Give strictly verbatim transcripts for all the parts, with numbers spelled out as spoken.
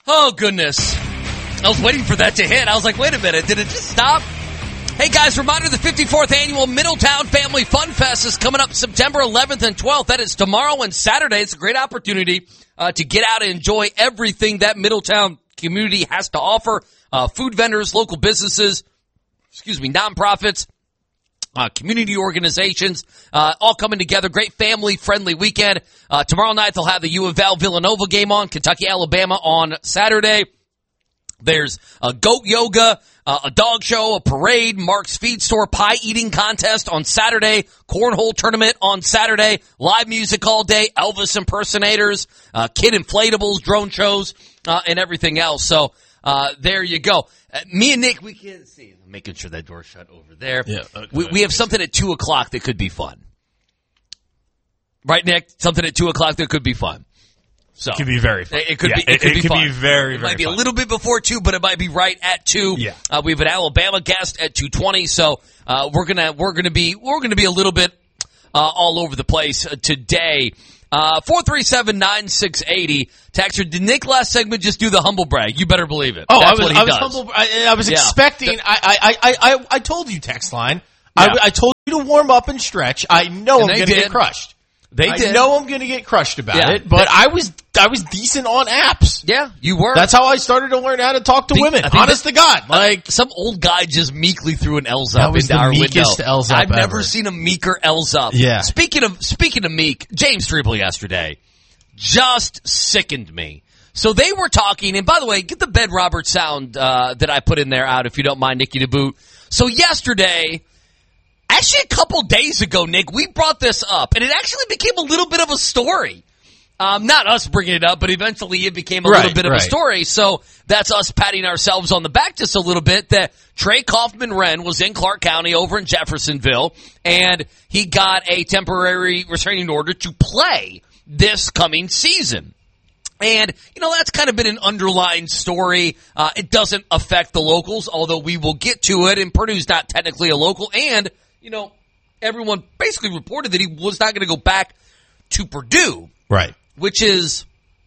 Oh, goodness. I was waiting for that to hit. I was like, wait a minute. Did it just stop? Hey, guys, reminder, the fifty-fourth Annual Middletown Family Fun Fest is coming up September eleventh and twelfth. That is tomorrow and Saturday. It's a great opportunity uh, to get out and enjoy everything that Middletown community has to offer. Uh, food vendors, local businesses, excuse me, nonprofits, uh, community organizations, uh, all coming together. Great family-friendly weekend. Uh, tomorrow night, they'll have the U of L Villanova game on, Kentucky, Alabama on Saturday. There's a goat yoga, uh, a dog show, a parade, Mark's Feed Store pie eating contest on Saturday, cornhole tournament on Saturday, live music all day, Elvis impersonators, uh, kid inflatables, drone shows, uh, and everything else. So, uh, there you go. Uh, me and Nick, we can't see. I'm making sure that door's shut over there. Yeah, okay. we, we have something at two o'clock that could be fun. Right, Nick? Something at two o'clock that could be fun. So it could be very fun. It, it could yeah, be. It, it could, be, could fun. be very. It very might be fun. a little bit before two, but it might be right at two. Yeah. Uh, we have an Alabama guest at two twenty, so uh, we're gonna we're gonna be we're gonna be a little bit uh, all over the place uh, today. Uh, four three seven nine six eighty. Texter, did Nick last segment just do the humble brag? You better believe it. Oh, That's I was what he I was does. humble. I, I was Yeah. expecting. I, I I I I told you text line. Yeah. I, I told you to warm up and stretch. I know And I'm they going to did. get crushed. They I did. know I'm going to get crushed about Yeah. it, but I was I was decent on apps. Yeah, you were. That's how I started to learn how to talk to think- women. I think Honest that- to God, like Some old guy just meekly threw an L's That up was into the our meekest window. L's up I've never ever. seen a meeker L's up. Yeah. Speaking of speaking of meek, James Treble yesterday just sickened me. So they were talking, and by the way, get the Ben Roberts sound uh, that I put in there out if you don't mind, Nikki DeBoot. So yesterday, actually a couple days ago, Nick, we brought this up, and it actually became a little bit of a story. Um, not us bringing it up, but eventually it became a Right, little bit of right. a story. So that's us patting ourselves on the back just a little bit that Trey Kaufman-Wren was in Clark County over in Jeffersonville, and he got a temporary restraining order to play this coming season. And, you know, that's kind of been an underlying story. Uh, it doesn't affect the locals, although we will get to it, and Purdue's not technically a local, and, you know, everyone basically reported that he was not going to go back to Purdue. right. Which is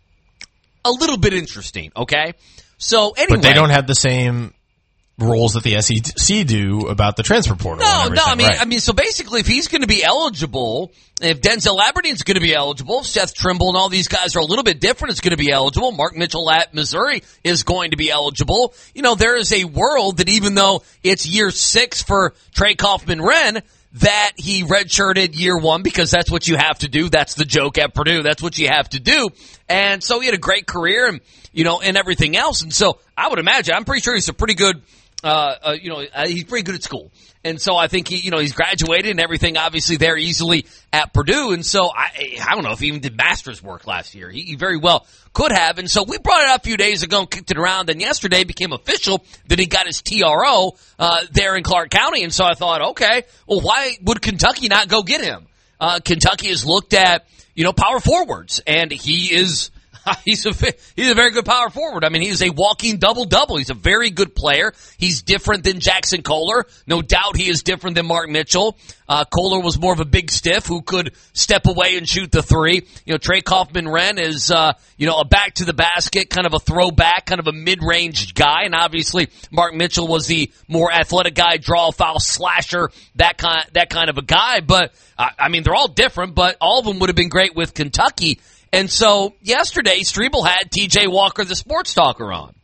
a little bit interesting, okay? So, anyway. But they don't have the same rules that the S E C do about the transfer portal. No, and no, everything, I mean, right. I mean, so basically, if he's going to be eligible, if Denzel Aberdeen's going to be eligible, Seth Trimble and all these guys are a little bit different, it's going to be eligible. Mark Mitchell at Missouri is going to be eligible. You know, there is a world that even though it's year six for Trey Kaufman-Wren, that he redshirted year one because that's what you have to do. That's the joke at Purdue. That's what you have to do. And so he had a great career and, you know, and everything else. And so I would imagine, I'm pretty sure he's a pretty good, uh, uh you know, uh, he's pretty good at school. And so I think he, you know, he's graduated and everything obviously there easily at Purdue. And so I, I don't know if he even did master's work last year. He, he very well could have. And so we brought it up a few days ago and kicked it around. And yesterday became official that he got his T R O, uh, there in Clark County. And so I thought, okay, well, why would Kentucky not go get him? Uh, Kentucky has looked at, you know, power forwards and he is, He's a he's a very good power forward. I mean, he's a walking double-double. He's a very good player. He's different than Jackson Kohler. No doubt he is different than Mark Mitchell. Uh, Kohler was more of a big stiff who could step away and shoot the three. You know, Trey Kaufman-Wren is, uh, you know, a back to the basket, kind of a throwback, kind of a mid-range guy. And obviously, Mark Mitchell was the more athletic guy, draw, foul, slasher, that kind, that kind of a guy. But, uh, I mean, they're all different, but all of them would have been great with Kentucky. And so yesterday, Strebel had T J Walker, the sports talker, on.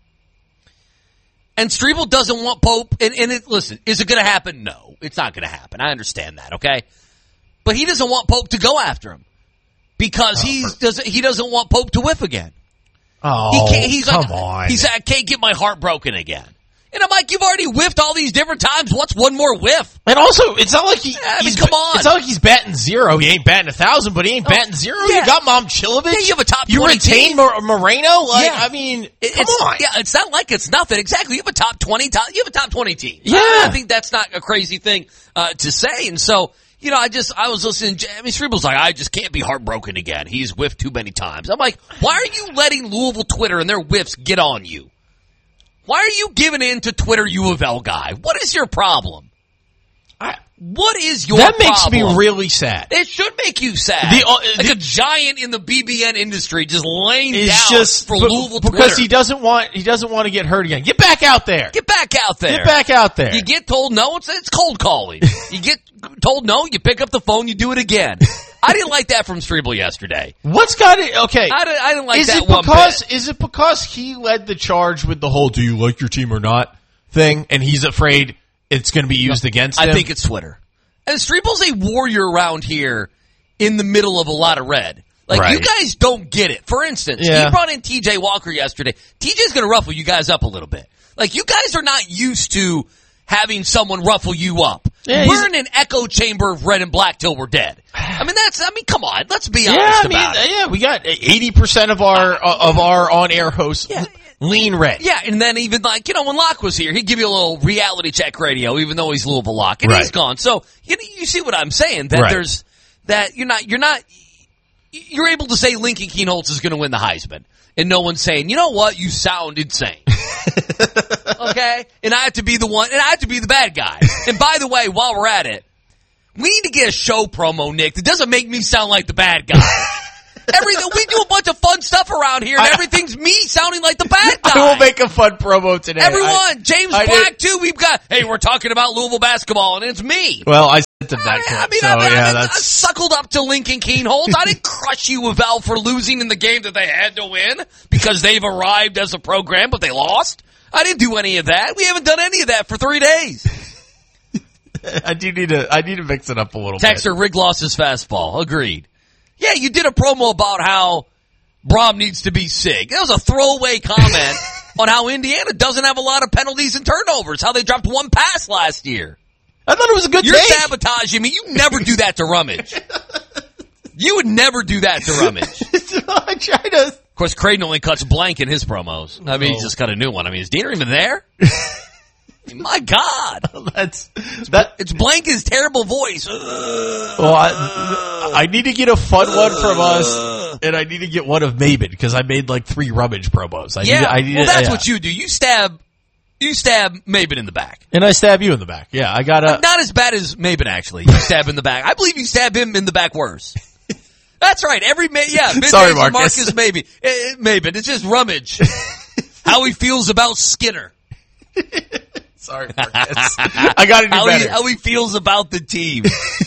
And Strebel doesn't want Pope. And, and it, listen, is it going to happen? No, it's not going to happen. I understand that, okay? But he doesn't want Pope to go after him because oh, he doesn't. He doesn't want Pope to whiff again. Oh, he can't, he's come like, on! He's like, I can't get my heart broken again. And I'm like, you've already whiffed all these different times. What's one more whiff? And also, it's not like he. I mean, he's, come on. It's not like he's batting zero. He ain't batting a thousand, but he ain't Oh, batting zero. yeah. You got Mom Chilovich. Yeah, you have a top You twenty retain team. Mor- Moreno. Like, Yeah. I mean, It- come it's, on. Yeah, it's not like it's nothing. Exactly. You have a top twenty. Top, you have a top twenty team. Yeah. I, I think that's not a crazy thing uh, to say. And so, you know, I just I was listening. I mean, Strebel's like, I just can't be heartbroken again. He's whiffed too many times. I'm like, why are you letting Louisville Twitter and their whiffs get on you? Why are you giving in to Twitter U of L guy? What is your problem? I, What is your That makes problem? me really sad. It should make you sad. The, uh, like the, a giant in the B B N industry just laying down it's just for b- Louisville because Twitter. he doesn't want he doesn't want to get hurt again. Get back out there. Get back out there. Get back out there. You get told no, it's, it's cold calling. You get told no, you pick up the phone, you do it again. I didn't like that from Strebel yesterday. What's got it? Okay. I didn't, I didn't like is that it one because, bit. Is it because he led the charge with the whole "do you like your team or not" thing, and he's afraid it's going to be used against him? I think it's Twitter. And Strebel's a warrior around here in the middle of a lot of red. Like, right. you guys don't get it. For instance, yeah. he brought in T J Walker yesterday. T J's going to ruffle you guys up a little bit. Like, you guys are not used to having someone ruffle you up. Yeah, we're in an echo chamber of red and black till we're dead. I mean, that's, I mean, come on. Let's be honest yeah, I mean, about it. Yeah, we got eighty percent of our, of our on-air hosts Yeah. lean red. Yeah, and then even like, you know, when Locke was here, he'd give you a little reality check radio, even though he's Louisville Locke, and Right. he's gone. So, you, you see what I'm saying? That Right. there's, that you're not, you're not, you're able to say Lincoln Keenholz is going to win the Heisman. And no one's saying, you know what, you sound insane. Okay? And I have to be the one, and I have to be the bad guy. And by the way, while we're at it, we need to get a show promo, Nick, that doesn't make me sound like the bad guy. Everything, we do a bunch of fun stuff around here, and I, everything me sounding like the bad guy. I will make a fun promo today. Everyone, I, James I Black did. too. We've got. Hey, we're talking about Louisville basketball, and it's me. Well, I sent him that I, clip, I mean, so I, mean, yeah, I, mean I that's suckled up to Lincoln Keenholz. I didn't crush you with Val for losing in the game that they had to win because they've arrived as a program, but they lost. I didn't do any of that. We haven't done any of that for three days. I do need to. I need to mix it up a little Texter, Rig lost his fastball. Agreed. Yeah, you did a promo about how Brom needs to be sick. That was a throwaway comment on how Indiana doesn't have a lot of penalties and turnovers, how they dropped one pass last year. bit. I thought it was a good You're take. sabotaging me. You never do that to Rummage. You would never do that to Rummage. I try to. Of course, Creighton only cuts blank in his promos. I mean, he's just got a new one. I mean, is Diener even there? I mean, my God. That's that. It's blank his terrible voice. Well, I, I need to get a fun one from us, and I need to get one of Maben because I made like three Rummage promos. I Yeah, need, I need, well, that's yeah. what you do. You stab, you stab Maben in the back. And I stab you in the back. Yeah, I got a. Not as bad as Maben, actually. You stab in the back. I believe you stab him in the back worse. That's right. Every ma- yeah, Sorry, Marcus. Marcus. Marcus maybe eh, Maben. It's just Rummage. How he feels about Skinner. Sorry, Marcus. I got to do how better. He, how he feels about the team.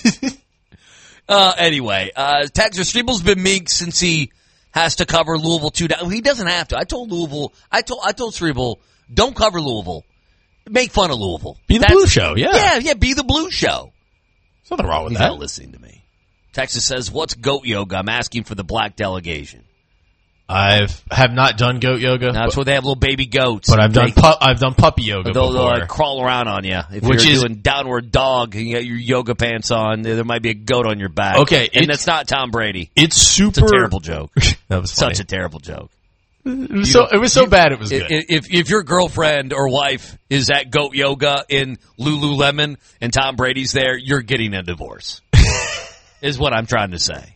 uh, anyway, uh, Texas Strebel's been meek since he has to cover Louisville two down. He doesn't have to. I told Louisville. I told. I told Strebel, don't cover Louisville. Make fun of Louisville. Be the That's- Blue Show. Yeah, Yeah, yeah. Be the Blue Show. There's nothing wrong with He's that. not listening to me. Texas says, "What's goat yoga?" I'm asking for the black delegation. I've have not done goat yoga. Now, that's but, where they have little baby goats. but I've done They- pu- I've done puppy yoga They'll, they'll before. uh, crawl around on you. If Which you're is- doing downward dog and you got your yoga pants on, there there might be a goat on your back. Okay, and it's- that's not Tom Brady. it's super. It's a terrible joke. That was funny. Such a terrible joke. It was so it was so bad. It was I- good. If if your girlfriend or wife is at goat yoga in Lululemon and Tom Brady's there, you're getting a divorce. Is what I'm trying to say.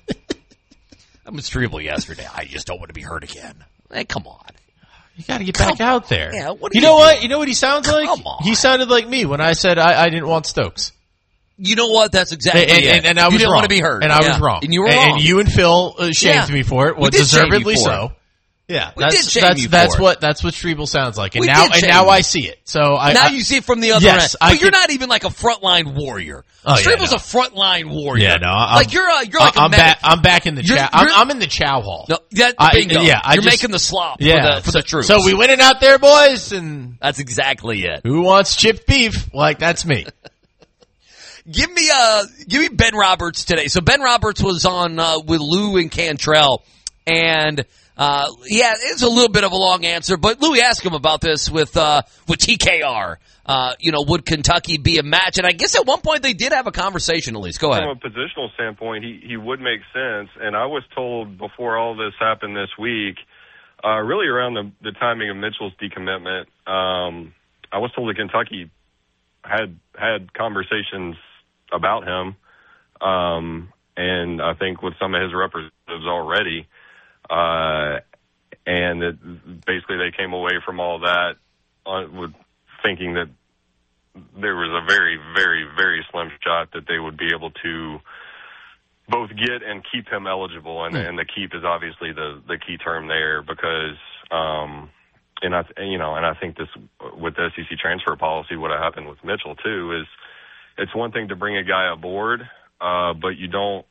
I'm with Strebel yesterday. I just don't want to be hurt again. Hey, come on. You got to get Come back out there. Yeah, what are you you know what? doing? You know what he sounds like? Come on. He sounded like me when I said I, I didn't want Stokes. You know what? That's exactly And, and, it. and, and I was you didn't wrong. want to be hurt. And I Yeah. was wrong. And you were and, wrong. And you and Phil uh, shamed Yeah. me for it. We Well, did shame you deservedly for so. it. Yeah, We that's did shame that's you that's for it. what that's what Strebel sounds like. And We now did and shame now you. I see it. So I Now I, you see it from the other yes, end. I But you're could- not even like a frontline warrior. Oh, yeah, Strebel's no. a frontline warrior. Yeah, no, I'm, like you're a, you're like I'm a medic. back. I'm back in the You're- chow. I'm, you're- I'm in the chow hall. No, that, I- bingo. yeah, I you're just- making the slop yeah, for the, for so, the troops. So we winning out there, boys, and That's exactly it. who wants chipped beef? Like that's me. Give me uh give me Ben Roberts today. So Ben Roberts was on uh, with Lou and Cantrell, and uh yeah, it's a little bit of a long answer, but Louie asked him about this with uh with T K R. Uh, you know, would Kentucky be a match? And I guess at one point they did have a conversation. At least, go ahead. From a positional standpoint, he he would make sense. And I was told before all this happened this week, uh, really around the the timing of Mitchell's decommitment, um, I was told that Kentucky had had conversations about him, um, and I think with some of his representatives already, uh, and that basically they came away from all that on, with thinking that there was a very, very, very slim shot that they would be able to both get and keep him eligible. And, mm. and the keep is obviously the, the key term there because, um, and I, you know, and I think this with the S E C transfer policy, what happened with Mitchell too is it's one thing to bring a guy aboard, uh, but you don't,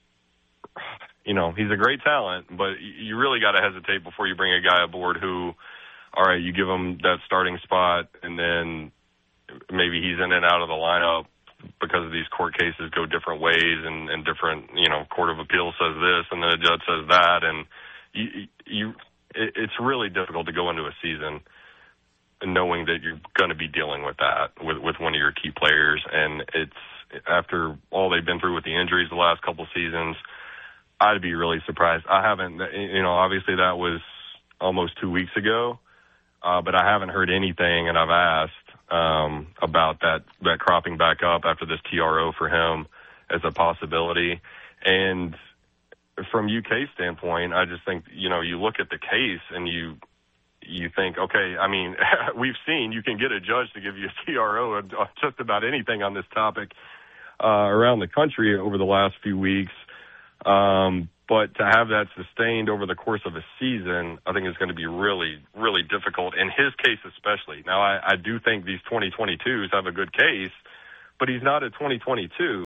you know, he's a great talent, but you really got to hesitate before you bring a guy aboard who, all right, you give him that starting spot and then maybe he's in and out of the lineup because of these court cases go different ways and, and different, you know, court of appeals says this and then a judge says that. And you, you, it, it's really difficult to go into a season knowing that you're going to be dealing with that with, with one of your key players. And it's after all they've been through with the injuries the last couple seasons, I'd be really surprised. I haven't, you know, obviously that was almost two weeks ago, uh, but I haven't heard anything and I've asked, Um, about that, that cropping back up after this T R O for him as a possibility. And from U K standpoint, I just think, you know, you look at the case and you, you think, okay, I mean, we've seen you can get a judge to give you a T R O on just about anything on this topic, uh, around the country over the last few weeks. Um, But to have that sustained over the course of a season, I think is going to be really, really difficult, in his case especially. Now, I, I do think these twenty twenty-twos have a good case, but he's not a twenty twenty-two.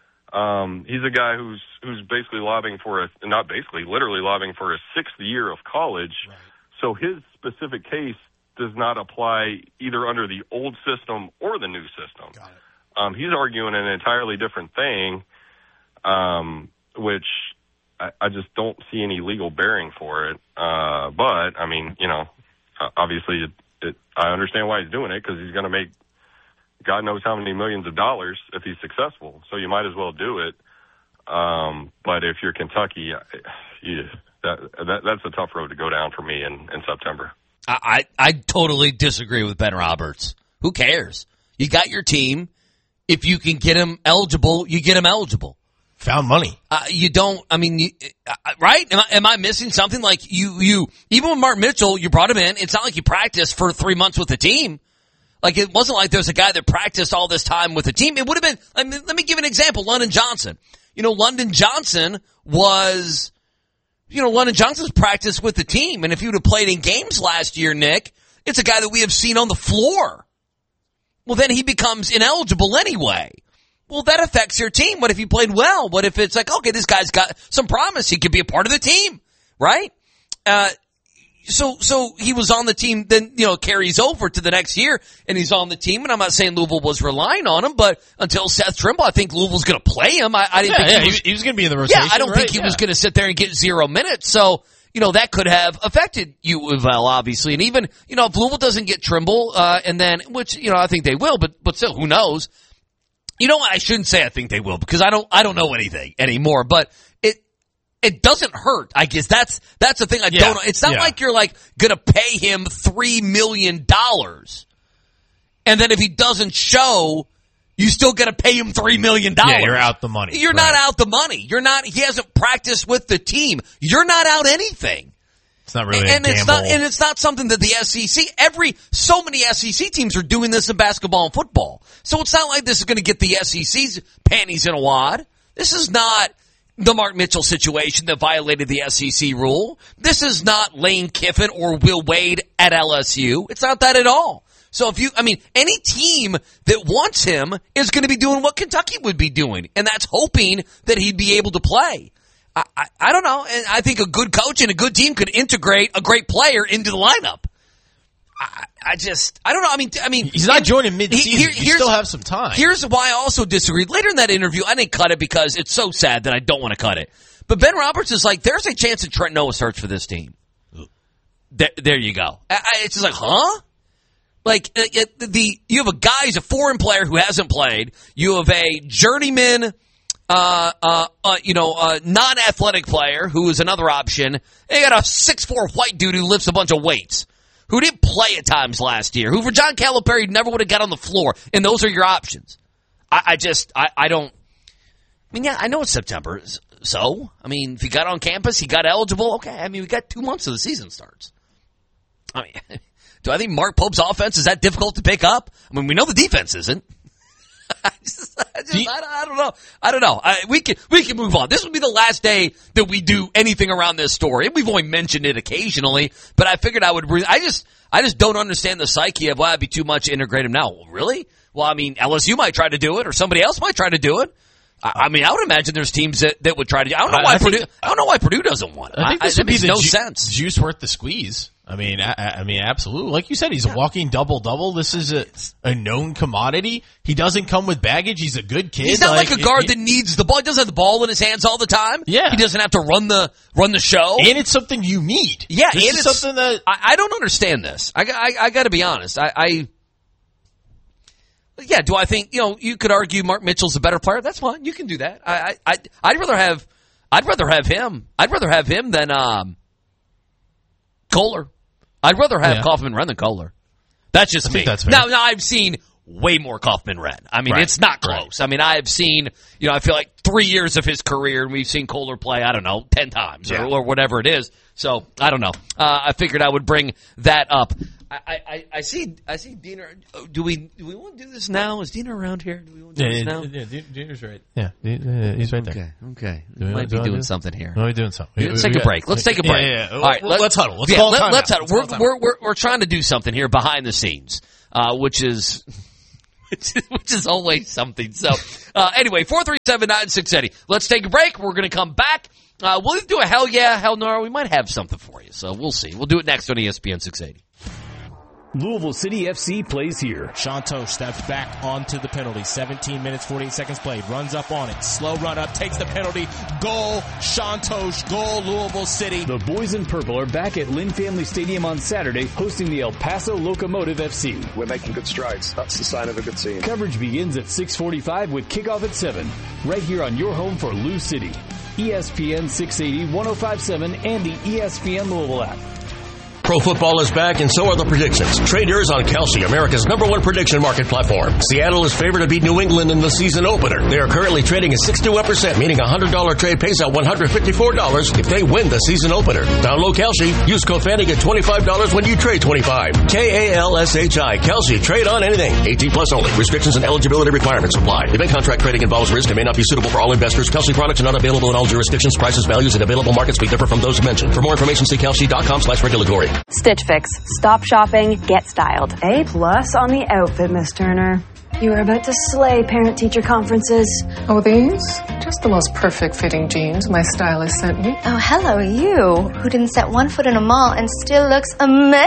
Um, he's a guy who's who's basically lobbying for a, not basically, literally lobbying for a sixth year of college. Right. So his specific case does not apply either under the old system or the new system. Got it. Um, he's arguing an entirely different thing, um, which I just don't see any legal bearing for it. Uh, but, I mean, you know, obviously it, it, I understand why he's doing it because he's going to make God knows how many millions of dollars if he's successful. So you might as well do it. Um, but if you're Kentucky, you, that, that that's a tough road to go down for me in, in September. I, I totally disagree with Ben Roberts. Who cares? You got your team. If you can get him eligible, you get him eligible. Found money. Uh, you don't, I mean, you, uh, right? Am I, am I missing something? Like you, you, even with Mark Mitchell, you brought him in. It's not like you practiced for three months with the team. Like it wasn't like there's a guy that practiced all this time with the team. It would have been, I mean, let me give an example. London Johnson. You know, London Johnson was, you know, London Johnson's practiced with the team. And if he would have played in games last year, Nick, it's a guy that we have seen on the floor. Well, then he becomes ineligible anyway. Well, that affects your team. What if he played well? What if it's like, okay, this guy's got some promise. He could be a part of the team, right? Uh, so, so he was on the team, then, you know, carries over to the next year and he's on the team. And I'm not saying Louisville was relying on him, but until Seth Trimble, I think Louisville's going to play him. I, I didn't yeah, think yeah, he was, he was going to be in the rotation. Yeah, I don't right? think he yeah. was going to sit there and get zero minutes. So, you know, that could have affected U of L, obviously. And even, you know, if Louisville doesn't get Trimble, uh, and then, which, you know, I think they will, but, but still, who knows? You know what? I shouldn't say I think they will because I don't, I don't know anything anymore, but it, it doesn't hurt. I guess that's, that's the thing I yeah. don't, it's not yeah. like you're like gonna pay him three million dollars. And then if he doesn't show, you still gotta pay him three million dollars. Yeah, you're out the money. You're right. not out the money. You're not, he hasn't practiced with the team. You're not out anything. It's not really and a it's gamble. not, and it's not something that the S E C, every, so many S E C teams are doing this in basketball and football. So it's not like this is going to get the S E C's panties in a wad. This is not the Mark Mitchell situation that violated the S E C rule. This is not Lane Kiffin or Will Wade at L S U. It's not that at all. So if you, I mean, any team that wants him is going to be doing what Kentucky would be doing, and that's hoping that he'd be able to play. I, I, I don't know. And I think a good coach and a good team could integrate a great player into the lineup. I, I just, I don't know. I mean, I mean, he's not joining mid-season. Here, you still have some time. Here's why I also disagreed. Later in that interview, I didn't cut it because it's so sad that I don't want to cut it. But Ben Roberts is like, there's a chance that Trent Noah starts for this team. There, there you go. I, I, it's just like, huh? Like, uh, it, the, you have a guy who's a foreign player who hasn't played. You have a journeyman, Uh, uh, uh, you know, uh, non-athletic player who is another option. And you got a six foot four white dude who lifts a bunch of weights, who didn't play at times last year, who for John Calipari never would have got on the floor. And those are your options. I, I just, I, I don't, I mean, yeah, I know it's September. So, I mean, if he got on campus, he got eligible. Okay. I mean, we got two months till the season starts. I mean, do I think Mark Pope's offense is that difficult to pick up? I mean, we know the defense isn't. I just, I, just, I, I don't know. I don't know. I, we can we can move on. This will be the last day that we do anything around this story. We've only mentioned it occasionally, but I figured I would. Re- I just I just don't understand the psyche of why well, it'd be too much to integrate him now. Well, really? Well, I mean, L S U might try to do it, or somebody else might try to do it. I, I mean, I would imagine there's teams that, that would try to. I don't know why I, I Purdue. Think, I don't know why Purdue doesn't want it. I think this I, would be makes the no ju- sense. Juice worth the squeeze. I mean, I, I mean, absolutely. Like you said, he's a walking double-double. This is a, a known commodity. He doesn't come with baggage. He's a good kid. He's not like, like a guard it, that needs the ball. He doesn't have the ball in his hands all the time. Yeah. He doesn't have to run the run the show. And it's something you need. Yeah, this and is it's something that I, I don't understand this. I, I, I got to be honest. I, I yeah. Do I think you know? You could argue Mark Mitchell's a better player. That's fine. You can do that. I, I, I'd rather have. I'd rather have him. I'd rather have him than um, Kohler. I'd rather have yeah. Kaufman-Renn than Kohler. That's just I me. Think that's fair. Now, now I've seen way more Kaufman-Renn. I mean, right. it's not close. Right. I mean, I've seen, you know, I feel like three years of his career, and we've seen Kohler play, I don't know, ten times yeah. or, or whatever it is. So, I don't know. Uh, I figured I would bring that up. I, I, I see I see Diener. Do we do we want to do this now? Is Diener around here? Do we want to do yeah, this now? Yeah, yeah, Diener's right. Yeah, he's right there. Okay, okay. We might be doing something here. Are we doing something? Let's take a break. Let's take a break. Yeah, yeah. All right, let's, let's huddle. Let's yeah, call let, time let's out. huddle. Let's we're, we're we're we're trying to do something here behind the scenes, uh, which is. Which is always something. So, uh, anyway, four three seven, nine six eight zero. Let's take a break. We're going to come back. Uh, we'll do a hell yeah, hell no. We might have something for you. So we'll see. We'll do it next on E S P N six eighty. Louisville City F C plays here. Shantosh steps back onto the penalty. seventeen minutes, forty-eight seconds played. Runs up on it. Slow run up. Takes the penalty. Goal. Shantosh. Goal. Louisville City. The boys in purple are back at Lynn Family Stadium on Saturday, hosting the El Paso Locomotive F C. We're making good strides. That's the sign of a good team. Coverage begins at six forty-five with kickoff at seven. Right here on your home for Lou City. E S P N six eighty, one oh five point seven, and the E S P N Louisville app. Pro football is back, and so are the predictions. Trade yours on Kalshi, America's number one prediction market platform. Seattle is favored to beat New England in the season opener. They are currently trading at sixty-one percent, meaning a one hundred dollars trade pays out one hundred fifty-four dollars if they win the season opener. Download Kalshi. Use code Fanny, get twenty-five dollars when you trade twenty-five dollars. K A L S H I. Kalshi. Trade on anything. eighteen plus only. Restrictions and eligibility requirements apply. Event contract trading involves risk and may not be suitable for all investors. Kalshi products are not available in all jurisdictions. Prices, values, and available markets may differ from those mentioned. For more information, see Kalshi.com slash regulatory. Stitch Fix. Stop shopping, get styled. A plus on the outfit, Miss Turner. You are about to slay parent-teacher conferences. Oh, these? Just the most perfect fitting jeans my stylist sent me. Oh, hello, you, who didn't set one foot in a mall and still looks amazing.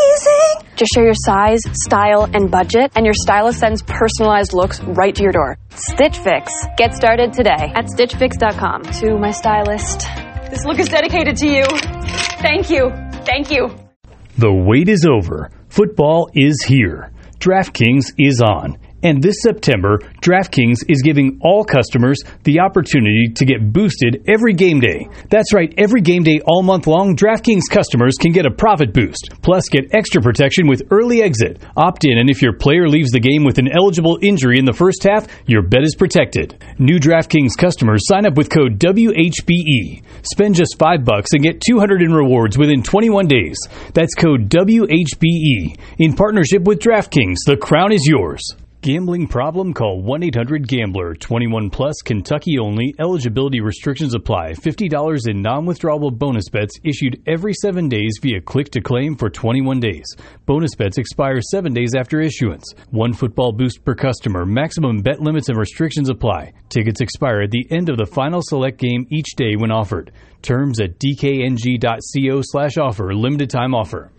Just share your size, style, and budget, and your stylist sends personalized looks right to your door. Stitch Fix. Get started today at stitch fix dot com. To my stylist, this look is dedicated to you. Thank you. Thank you. The wait is over. Football is here. DraftKings is on. And this September, DraftKings is giving all customers the opportunity to get boosted every game day. That's right, every game day all month long, DraftKings customers can get a profit boost. Plus, get extra protection with early exit. Opt in, and if your player leaves the game with an eligible injury in the first half, your bet is protected. New DraftKings customers sign up with code W H B E. Spend just five bucks and get two hundred in rewards within twenty-one days. That's code W H B E. In partnership with DraftKings, the crown is yours. Gambling problem? Call one eight hundred gambler. twenty-one plus, Kentucky only. Eligibility restrictions apply. fifty dollars in non-withdrawable bonus bets issued every seven days via click to claim for twenty-one days. Bonus bets expire seven days after issuance. One football boost per customer. Maximum bet limits and restrictions apply. Tickets expire at the end of the final select game each day when offered. Terms at d k n g dot co slash offer. Limited time offer.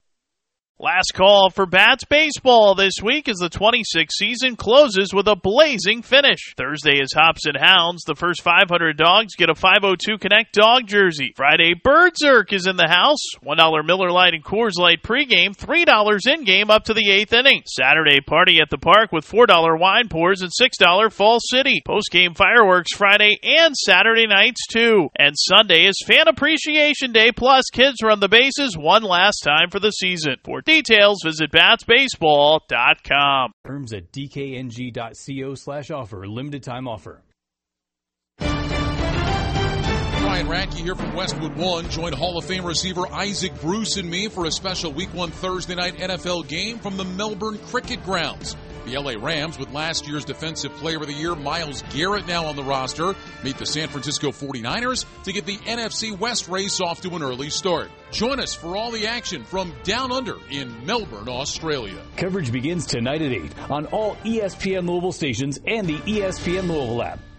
Last call for Bats baseball this week as the twenty-six season closes with a blazing finish. Thursday is Hops and Hounds. The first five hundred dogs get a five oh two Connect dog jersey. Friday, Birdzerk is in the house. one dollar Miller Lite and Coors Light pregame, three dollars in-game up to the eighth inning. Saturday, Party at the Park with four dollar wine pours and six dollars Fall City. Postgame fireworks Friday and Saturday nights too. And Sunday is Fan Appreciation Day, plus kids run the bases one last time for the season. For details, visit bats baseball dot com. Terms at d k n g dot co slash offer. Limited time offer. Ryan Radke here from Westwood One. Join Hall of Fame receiver Isaac Bruce and me for a special Week one Thursday night N F L game from the Melbourne Cricket Grounds. The L A Rams, with last year's Defensive Player of the Year Myles Garrett now on the roster, meet the San Francisco forty-niners to get the N F C West race off to an early start. Join us for all the action from Down Under in Melbourne, Australia. Coverage begins tonight at eight on all E S P N Louisville stations and the E S P N Louisville app.